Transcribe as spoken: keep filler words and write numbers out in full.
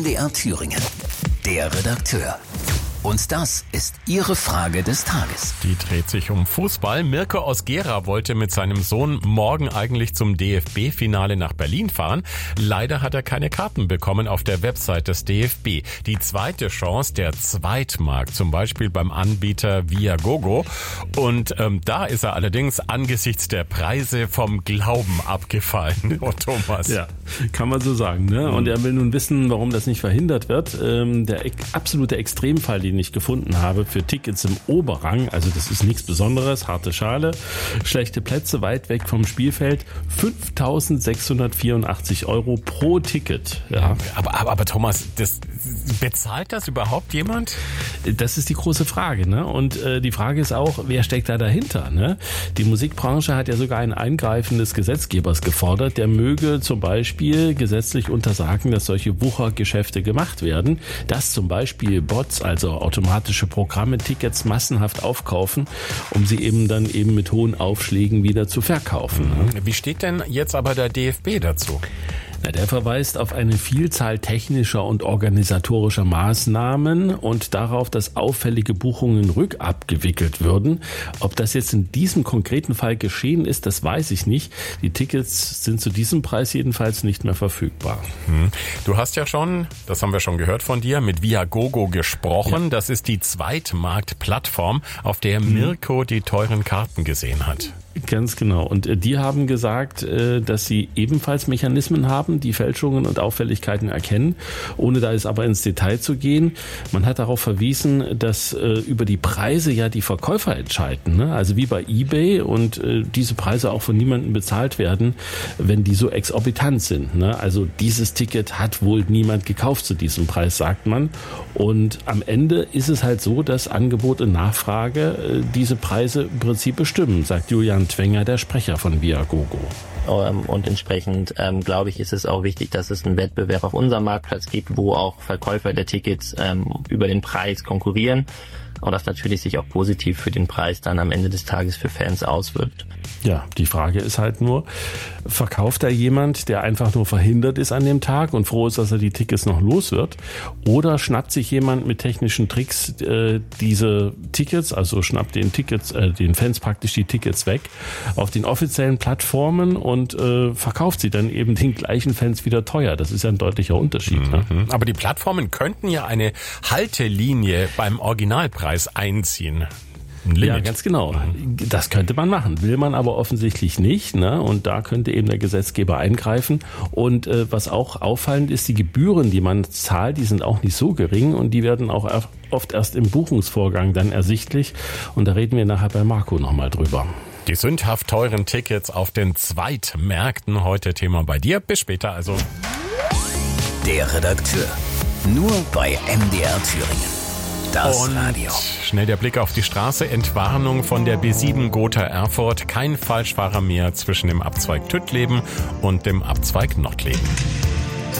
D R Thüringen. Der Redakteur. Und das ist Ihre Frage des Tages. Die dreht sich um Fußball. Mirko aus Gera wollte mit seinem Sohn morgen eigentlich zum D F B-Finale nach Berlin fahren. Leider hat er keine Karten bekommen auf der Website des D F B. Die zweite Chance, der Zweitmarkt, zum Beispiel beim Anbieter Viagogo. Und ähm, da ist er allerdings angesichts der Preise vom Glauben abgefallen. Oh, Thomas. Ja, kann man so sagen, ne? Und er will nun wissen, warum das nicht verhindert wird. Ähm, der e- absolute Extremfall, den ich gefunden habe für Tickets im Oberrang, also das ist nichts Besonderes, harte Schale, schlechte Plätze weit weg vom Spielfeld, fünftausendsechshundertvierundachtzig Euro pro Ticket. Ja. Aber, aber, aber Thomas, das, bezahlt das überhaupt jemand? Das ist die große Frage, ne? Und äh, die Frage ist auch, wer steckt da dahinter, ne? Die Musikbranche hat ja sogar ein Eingreifen des Gesetzgebers gefordert, der möge zum Beispiel gesetzlich untersagen, dass solche Wuchergeschäfte gemacht werden, dass zum Beispiel Bots, also automatische Programme, Tickets massenhaft aufkaufen, um sie eben dann eben mit hohen Aufschlägen wieder zu verkaufen. Ne? Wie steht denn jetzt aber der D F B dazu? Na, der verweist auf eine Vielzahl technischer und organisatorischer Maßnahmen und darauf, dass auffällige Buchungen rückabgewickelt würden. Ob das jetzt in diesem konkreten Fall geschehen ist, das weiß ich nicht. Die Tickets sind zu diesem Preis jedenfalls nicht mehr verfügbar. Hm. Du hast ja schon, das haben wir schon gehört von dir, mit Viagogo gesprochen. Ja. Das ist die Zweitmarktplattform, auf der Mirko die teuren Karten gesehen hat. Ganz genau. Und die haben gesagt, dass sie ebenfalls Mechanismen haben, die Fälschungen und Auffälligkeiten erkennen, ohne da jetzt aber ins Detail zu gehen. Man hat darauf verwiesen, dass über die Preise ja die Verkäufer entscheiden, ne? Also wie bei eBay, und diese Preise auch von niemandem bezahlt werden, wenn die so exorbitant sind, ne? Also dieses Ticket hat wohl niemand gekauft zu diesem Preis, sagt man. Und am Ende ist es halt so, dass Angebot und Nachfrage diese Preise im Prinzip bestimmen, sagt Julian Twenger, der Sprecher von Viagogo. Und entsprechend ähm, glaube ich, ist es auch wichtig, dass es einen Wettbewerb auf unserem Marktplatz gibt, wo auch Verkäufer der Tickets ähm, über den Preis konkurrieren. Und das natürlich sich auch positiv für den Preis dann am Ende des Tages für Fans auswirkt. Ja, die Frage ist halt nur, verkauft da jemand, der einfach nur verhindert ist an dem Tag und froh ist, dass er die Tickets noch los wird? Oder schnappt sich jemand mit technischen Tricks äh, diese Tickets, also schnappt den Tickets, äh, den Fans praktisch die Tickets weg auf den offiziellen Plattformen und äh, verkauft sie dann eben den gleichen Fans wieder teuer? Das ist ja ein deutlicher Unterschied. Mhm. Ne? Aber die Plattformen könnten ja eine Haltelinie beim Originalpreis einziehen. Ja, ganz genau. Das könnte man machen, will man aber offensichtlich nicht, ne? Und da könnte eben der Gesetzgeber eingreifen. Und äh, was auch auffallend ist, die Gebühren, die man zahlt, die sind auch nicht so gering und die werden auch oft erst im Buchungsvorgang dann ersichtlich. Und da reden wir nachher bei Marco nochmal drüber. Die sündhaft teuren Tickets auf den Zweitmärkten, heute Thema bei dir. Bis später also. Der Redakteur. Nur bei M D R Thüringen. Das Und Radio. Schnell der Blick auf die Straße. Entwarnung von der B sieben Gotha Erfurt. Kein Falschfahrer mehr zwischen dem Abzweig Tüttleben und dem Abzweig Nottleben.